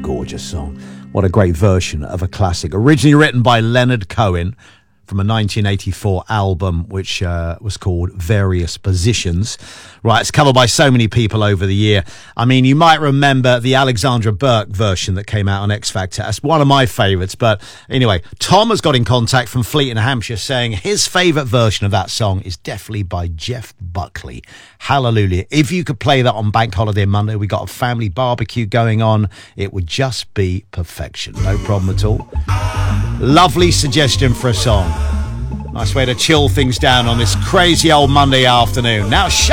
gorgeous song. What a great version of a classic. Originally written by Leonard Cohen from a 1984 album which was called Various Positions. Right, it's covered by so many people over the year. I mean, you might remember the Alexandra Burke version that came out on X Factor. That's one of my favourites. But anyway, Tom has got in contact from Fleet in Hampshire saying his favourite version of that song is definitely by Jeff Buckley. Hallelujah. If you could play that on Bank Holiday Monday, we got a family barbecue going on. It would just be perfection. No problem at all. Lovely suggestion for a song. Nice way to chill things down on this crazy old Monday afternoon. Now,